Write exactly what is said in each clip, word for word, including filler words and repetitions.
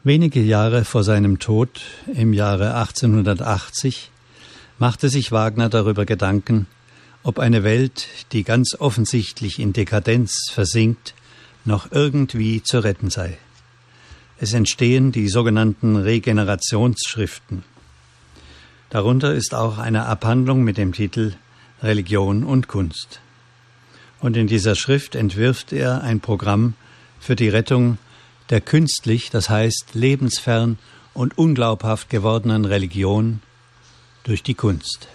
Wenige Jahre vor seinem Tod, im Jahre achtzehnhundertachtzig, machte sich Wagner darüber Gedanken, ob eine Welt, die ganz offensichtlich in Dekadenz versinkt, noch irgendwie zu retten sei. Es entstehen die sogenannten Regenerationsschriften. Darunter ist auch eine Abhandlung mit dem Titel Religion und Kunst. Und in dieser Schrift entwirft er ein Programm für die Rettung der künstlich, das heißt lebensfern und unglaubhaft gewordenen Religion durch die Kunst.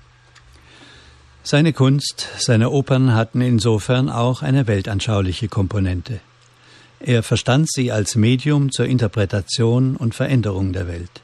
Seine Kunst, seine Opern hatten insofern auch eine weltanschauliche Komponente. Er verstand sie als Medium zur Interpretation und Veränderung der Welt.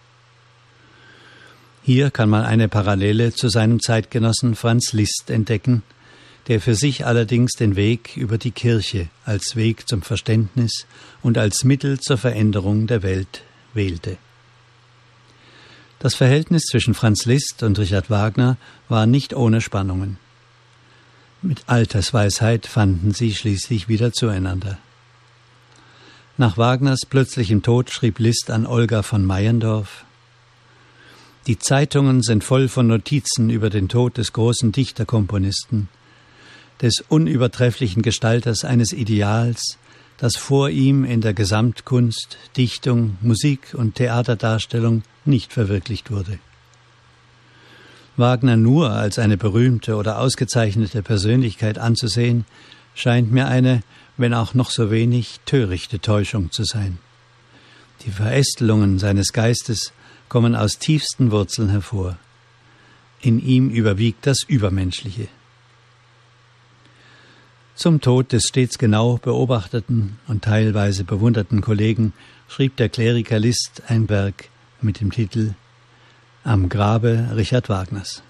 Hier kann man eine Parallele zu seinem Zeitgenossen Franz Liszt entdecken, der für sich allerdings den Weg über die Kirche als Weg zum Verständnis und als Mittel zur Veränderung der Welt wählte. Das Verhältnis zwischen Franz Liszt und Richard Wagner war nicht ohne Spannungen. Mit Altersweisheit fanden sie schließlich wieder zueinander. Nach Wagners plötzlichem Tod schrieb Liszt an Olga von Meyendorff: Die Zeitungen sind voll von Notizen über den Tod des großen Dichterkomponisten, des unübertrefflichen Gestalters eines Ideals, das vor ihm in der Gesamtkunst, Dichtung, Musik und Theaterdarstellung nicht verwirklicht wurde. Wagner nur als eine berühmte oder ausgezeichnete Persönlichkeit anzusehen, scheint mir eine, wenn auch noch so wenig, törichte Täuschung zu sein. Die Verästelungen seines Geistes kommen aus tiefsten Wurzeln hervor. In ihm überwiegt das Übermenschliche. Zum Tod des stets genau beobachteten und teilweise bewunderten Kollegen schrieb der Kleriker Liszt ein Werk mit dem Titel »Am Grabe Richard Wagners«.